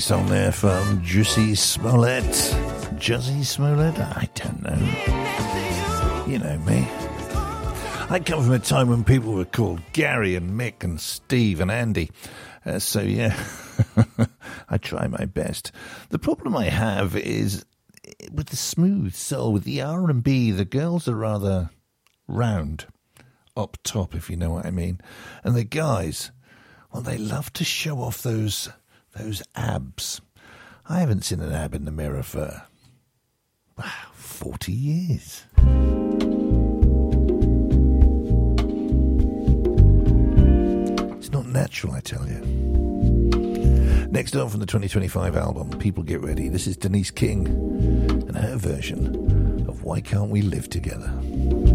song there from Jussie Smollett. Jussie Smollett? I don't know. You know me. I come from a time when people were called Gary and Mick and Steve and Andy. So, yeah, I try my best. The problem I have is with the smooth soul, with the R&B, the girls are rather round, up top, if you know what I mean. And the guys, well, they love to show off those abs. I haven't seen an ab in the mirror for, 40 years. It's not natural, I tell you. Next up from the 2025 album, People Get Ready, this is Denise King and her version of Why Can't We Live Together?